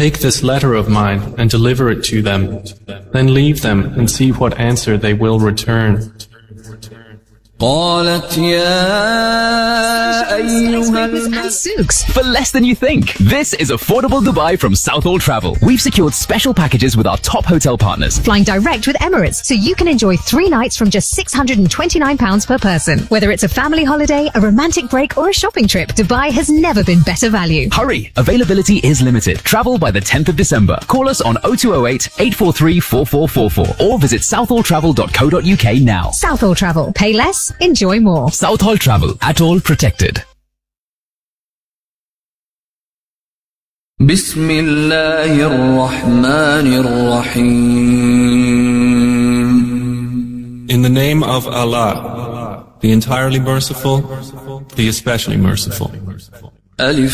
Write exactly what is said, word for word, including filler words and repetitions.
Take this letter of mine and deliver it to them. Then leave them and see what answer they will return. قالت يا أيها and souks for less than you think. This is affordable Dubai from Southall Travel. We've secured special packages with our top hotel partners. Flying direct with Emirates, so you can enjoy three nights from just six hundred twenty-nine pounds per person. Whether it's a family holiday, a romantic break, or a shopping trip, Dubai has never been better value. Hurry! Availability is limited. Travel by the tenth of December. Call us on oh two oh eight, eight four three, four four four four or visit southall travel dot co dot uk now. Southall Travel. Pay less, enjoy more. Southall Travel. At all protected. بسم الله الرحمن الرحيم. In the name of Allah, the entirely merciful, the especially merciful. ألف